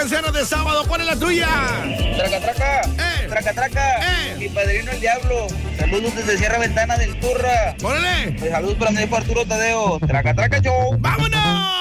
Canciones de sábado, ¿cuál es la tuya? Traca, traca. Traca, traca. Mi padrino el diablo. Saludos desde Sierra Ventana del Turra. ¡Órale! Saludos para mi hijo Arturo Tadeo. Traca, traca, show. ¡Vámonos!